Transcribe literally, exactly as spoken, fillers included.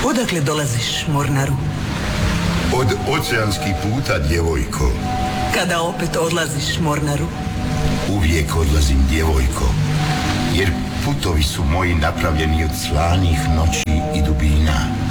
Odakle dolaziš, Mornaru? Od oceanskih puta, djevojko. Kada opet odlaziš, Mornaru? Uvijek odlazim, djevojko, jer putovi su moji napravljeni od slanih noći i dubina.